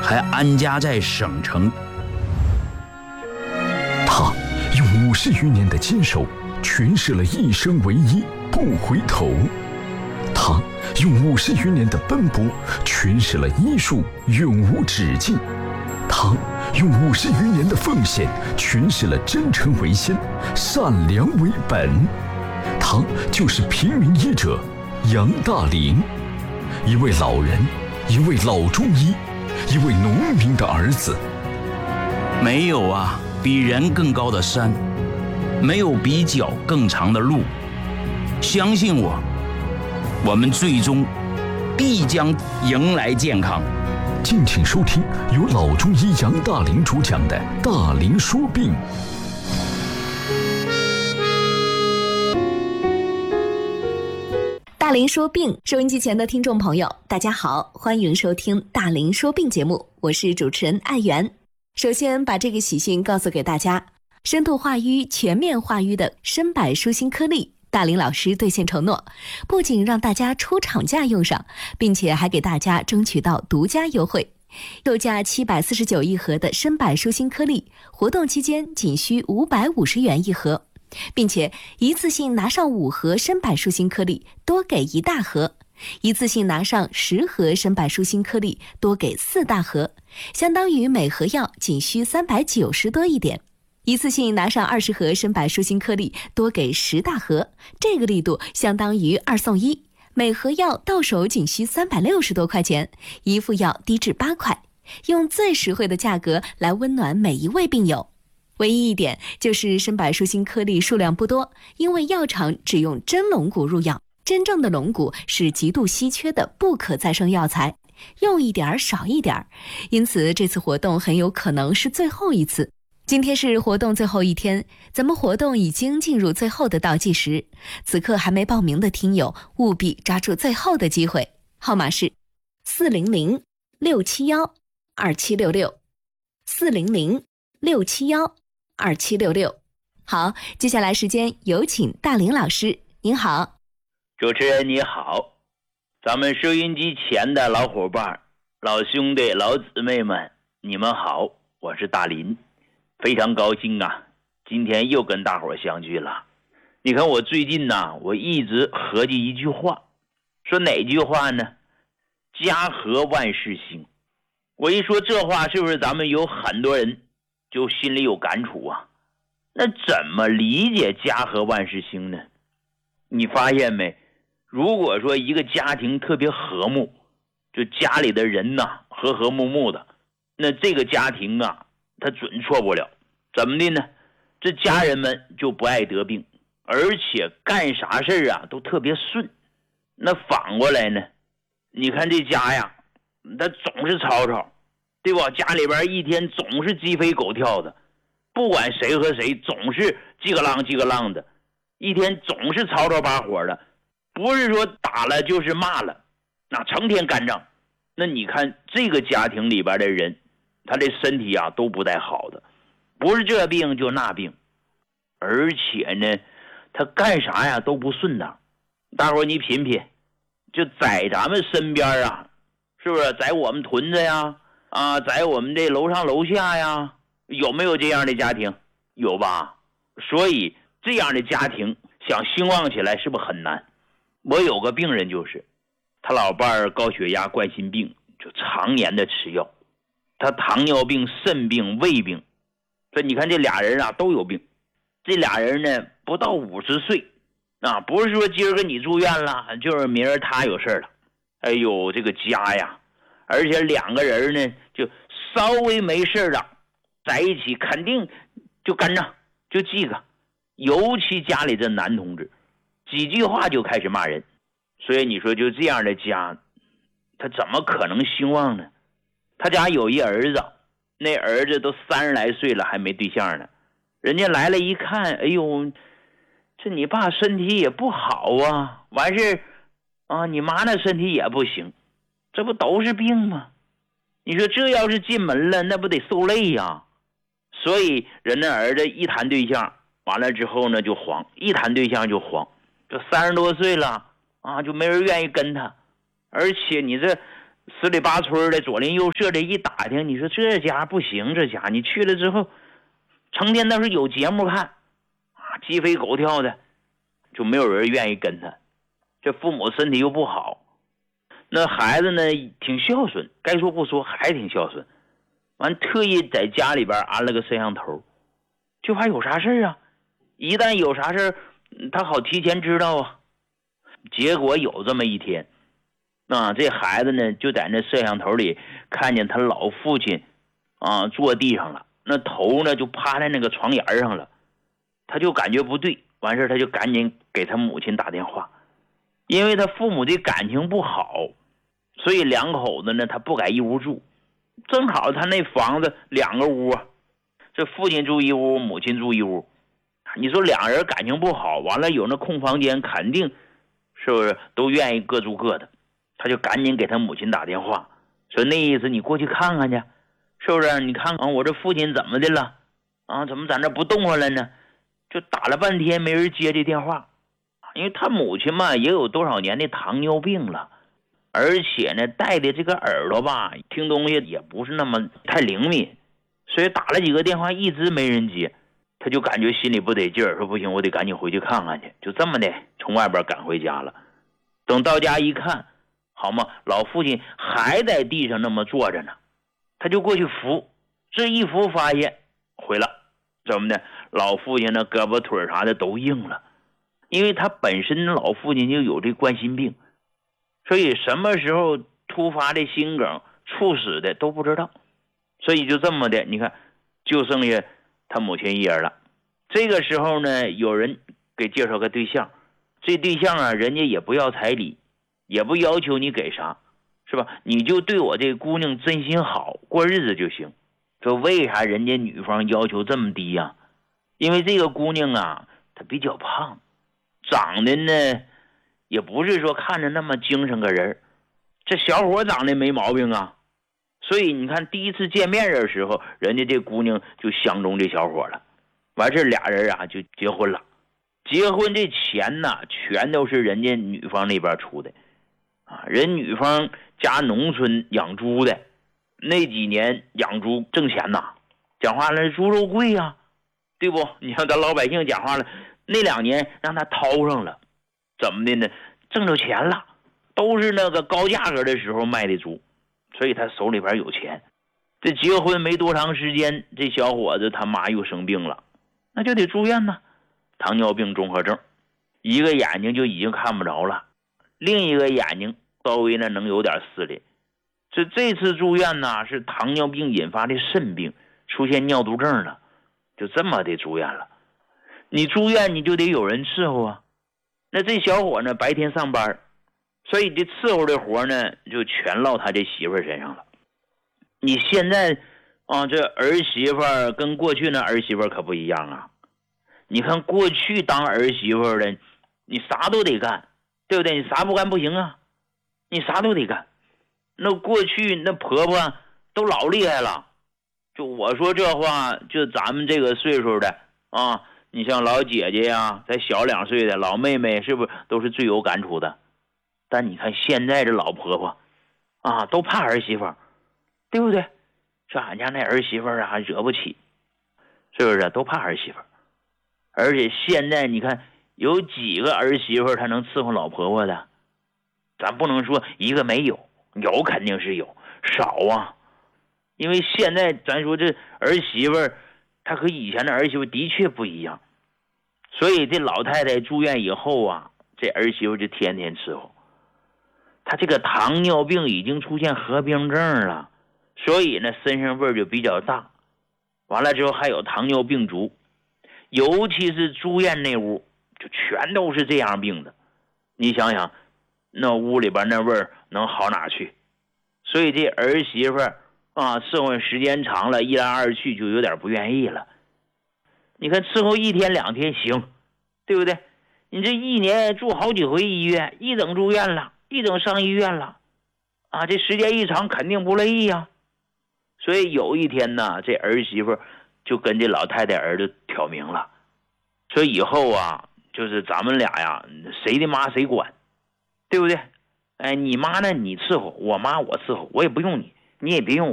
还安家在省城。 他用50余年的坚守诠释了一生唯一，不回头。他用50余年的奔波诠释了艺术永无止境。他用50余年的奉献诠释了真诚为先，善良为本。他就是平民医者杨大林，一位老人，一位老中医，一位农民的儿子。 没有啊比人更高的山，没有比脚更长的路。相信我，我们最终必将迎来健康。 敬请收听由老中医杨大林主讲的《大林说病》。 大林说病，收音机前的听众朋友，大家好，欢迎收听大林说病节目，我是主持人艾媛。首先把这个喜讯告诉给大家，深度化瘀、全面化瘀的参柏舒心颗粒，大林老师兑现承诺，不仅让大家出厂价用上，并且还给大家争取到独家优惠。售价749一盒的参柏舒心颗粒，活动期间仅需550元一盒，并且一次性拿上5盒参柏舒心颗粒，多给1大盒；一次性拿上10盒参柏舒心颗粒，多给4大盒，相当于每盒药仅需390多一点。一次性拿上20盒参柏舒心颗粒，多给10大盒，这个力度相当于2送1，每盒药到手仅需360多块钱，一副药低至8块，用最实惠的价格来温暖每一位病友。唯一一点就是参柏舒心颗粒数量不多，因为药厂只用真龙骨入药，真正的龙骨是极度稀缺的不可再生药材，用一点少一点，因此这次活动很有可能是最后一次。今天是活动最后一天，咱们活动已经进入最后的倒计时，此刻还没报名的听友务必抓住最后的机会，号码是400-671-2766，400-671-2766。好，接下来时间有请大林老师，您好。 主持人你好，咱们收音机前的老伙伴、老兄弟、老姊妹们，你们好，我是大林。非常高兴啊，今天又跟大伙相聚了。你看我最近呢，我一直合计一句话，说哪句话呢？家和万事兴。我一说这话，是不是咱们有很多人就心里有感触啊？那怎么理解家和万事兴呢？你发现没？如果说一个家庭特别和睦，就家里的人呐和和睦睦的，那这个家庭啊他准错不了。怎么的呢？这家人们就不爱得病，而且干啥事啊都特别顺。那反过来呢，你看这家呀，他总是吵吵，对吧？家里边一天总是鸡飞狗跳的，不管谁和谁总是叽个浪叽个浪的，一天总是吵吵把火的，不是说打了就是骂了，那成天干仗。那你看这个家庭里边的人，他的身体啊都不太好的，不是这病就那病，而且呢他干啥呀都不顺当。大伙你品品，就在咱们身边啊，是不是在我们屯子呀在我们这楼上楼下呀，有没有这样的家庭？有吧？所以这样的家庭想兴旺起来是不是很难？我有个病人，就是他老伴儿高血压冠心病，就常年的吃药，他糖尿病、肾病、胃病，所以你看这俩人啊都有病。这俩人呢不到50岁啊，不是说今儿个你住院了，就是明儿他有事了。哎呦，这个家呀，而且两个人呢就稍微没事了在一起肯定就干仗就记个，尤其家里这男同志几句话就开始骂人。所以你说就这样的家他怎么可能兴旺呢？他家有一儿子，那儿子都30来岁了还没对象呢，人家来了一看，哎呦，这你爸身体也不好啊，完事啊你妈那身体也不行，这不都是病吗？你说这要是进门了那不得受累呀。所以人家儿子一谈对象完了之后呢就黄，一谈对象就黄，就30多岁了啊，就没人愿意跟他。而且你这十里八村的左邻右舍的一打听，你说这家不行，这家你去了之后成天倒是有节目看啊，鸡飞狗跳的，就没有人愿意跟他。这父母身体又不好，那孩子呢挺孝顺，该说不说还挺孝顺，完特意在家里边安了个摄像头，就怕有啥事啊，一旦有啥事他好提前知道啊。结果有这么一天啊，这孩子呢就在那摄像头里看见他老父亲啊坐地上了，那头呢就趴在那个床沿上了，他就感觉不对，完事他就赶紧给他母亲打电话。因为他父母的感情不好，所以两口子呢他不敢一屋住，正好他那房子2个屋，这父亲住一屋，母亲住一屋，你说两人感情不好，完了有那空房间，肯定是不是都愿意各住各的。他就赶紧给他母亲打电话，说那意思你过去看看去，是不是？你看看我这父亲怎么的了啊？怎么在那不动弹了呢？就打了半天没人接这电话，因为他母亲嘛也有多少年的糖尿病了，而且呢带的这个耳朵吧听东西也不是那么太灵敏，所以打了几个电话一直没人接，他就感觉心里不得劲儿，说不行，我得赶紧回去看看去。就这么的从外边赶回家了。等到家一看，好嘛，老父亲还在地上那么坐着呢，他就过去扶，这一扶发现毁了，怎么的？老父亲那胳膊腿啥的都硬了，因为他本身老父亲就有这冠心病，所以什么时候突发的心梗猝死的都不知道，所以就这么的，你看就剩下他母亲一人了。这个时候呢，有人给介绍个对象，这对象啊，人家也不要彩礼，也不要求你给啥，是吧？你就对我这姑娘真心好，过日子就行。说为啥人家女方要求这么低呀？因为这个姑娘啊，她比较胖，长得呢也不是说看着那么精神个人，这小伙长得没毛病啊。所以你看第一次见面的时候，人家这姑娘就相中这小伙了，完事俩人啊就结婚了。结婚这钱呢全都是人家女方那边出的啊，人女方家农村养猪的，那几年养猪挣钱呐，讲话了猪肉贵啊，对不？你像咱老百姓讲话了，那2年让他掏上了，怎么的呢？挣着钱了，都是那个高价格的时候卖的猪，所以他手里边有钱。这结婚没多长时间，这小伙子他妈又生病了，那就得住院呢，糖尿病综合症，一个眼睛就已经看不着了，另一个眼睛稍微呢能有点视力。这次住院呢是糖尿病引发的肾病，出现尿毒症了，就这么的住院了。你住院你就得有人伺候啊，那这小伙呢白天上班，所以这伺候的活呢就全落他这媳妇身上了。你现在啊，这儿媳妇跟过去那儿媳妇可不一样啊。你看过去当儿媳妇的，你啥都得干，对不对？你啥不干不行啊，你啥都得干。那过去那婆婆都老厉害了，就我说这话，就咱们这个岁数的啊，你像老姐姐呀，才小2岁的老妹妹，是不是都是最有感触的？但你看现在这老婆婆啊，都怕儿媳妇，对不对？说俺家那儿媳妇啊惹不起，是不是？都怕儿媳妇。而且现在你看有几个儿媳妇她能伺候老婆婆的？咱不能说一个没有，有肯定是有，少啊。因为现在咱说这儿媳妇她和以前的儿媳妇的确不一样，所以这老太太住院以后啊，这儿媳妇就天天伺候。她这个糖尿病已经出现合并症了，所以呢身上味儿就比较大，完了之后还有糖尿病足，尤其是住院那屋就全都是这样病的。你想想那屋里边那味儿能好哪去？所以这儿媳妇啊伺候时间长了，一来二去就有点不愿意了。你看伺候1天2天行，对不对？你这1年住好几回医院，一整住院了，一整上医院了啊，这时间一长肯定不乐意呀。所以有一天呢，这儿媳妇就跟这老太太儿子挑明了，说以后啊就是咱们俩呀谁的妈谁管，对不对？ 哎，你妈呢你伺候，我妈我伺候，我也不用你，你也别用